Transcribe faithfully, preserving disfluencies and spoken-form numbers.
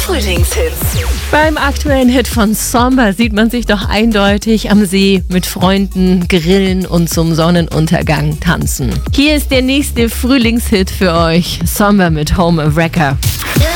Frühlingshits. Beim aktuellen Hit von Somber sieht man sich doch eindeutig am See mit Freunden grillen und zum Sonnenuntergang tanzen. Hier ist der nächste Frühlingshit für euch. Somber mit Home a Wrecker.